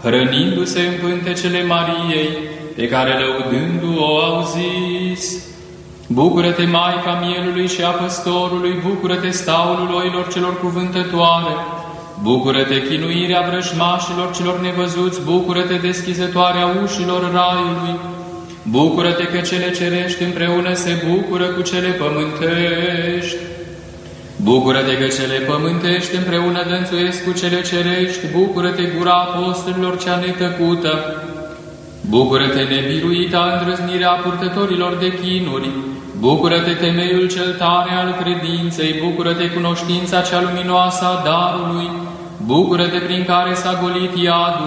hrănindu-se în pântecele Mariei, pe care lăudându-o au zis: Bucură-te, Maica Mielului și a Păstorului, bucură-te, staulul oilor celor cuvântătoare, bucură-te, chinuirea vrăjmașilor celor nevăzuți, bucură-te, deschizătoarea ușilor raiului, bucură-te că cele cerești împreună se bucură cu cele pământești. Bucură-te că cele pământești împreună dănțuiesc cu cele cerești, bucură-te, gura apostolilor cea netăcută, bucură-te, nebiruita îndrăznirea purtătorilor de chinuri, bucură-te, temeiul cel tare al credinței, bucură-te, cunoștința cea luminoasă a darului, bucură-te, prin care s-a golit iadul,